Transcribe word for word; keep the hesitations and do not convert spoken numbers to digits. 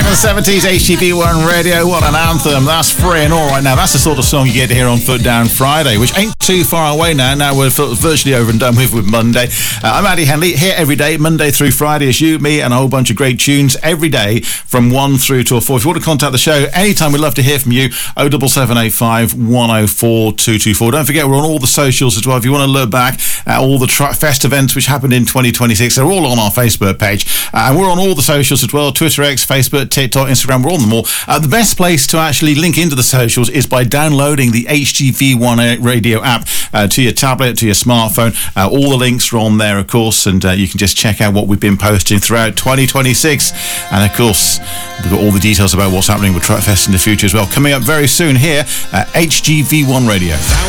the seventies, H G V one Radio. What an anthem. That's free and all right now. That's the sort of song you get to hear on Foot Down Friday, which ain't too far away now. Now we're virtually over and done with with Monday. Uh, I'm Addy Henley, here every day, Monday through Friday. It's you, me, and a whole bunch of great tunes every day from one through till four. If you want to contact the show anytime, we'd love to hear from you. oh seven seven eight five, one oh four, two two four. Don't forget, we're on all the socials as well. If you want to look back at all the tri- fest events which happened in twenty twenty-six, they're all on our Facebook page. Uh, and we're on all the socials as well. Twitter, X, Facebook, TikTok, Instagram, we're on them all. Uh, the best place to actually link into the socials is by downloading the H G V one Radio app uh, to your tablet, to your smartphone. Uh, all the links are on there, of course, and uh, you can just check out what we've been posting throughout twenty twenty-six. And, of course, we've got all the details about what's happening with Truck Fest in the future as well. Coming up very soon here at H G V one Radio.